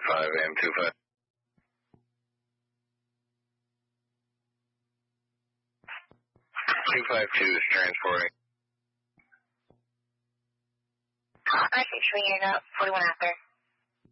5AM25. 252 is transporting. I see, swinging up, 41 after.